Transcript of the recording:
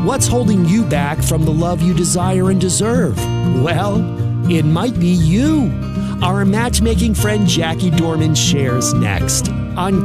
What's holding you back from the love you desire and deserve? Well, it might be you. Our matchmaking friend Jackie Dorman shares next on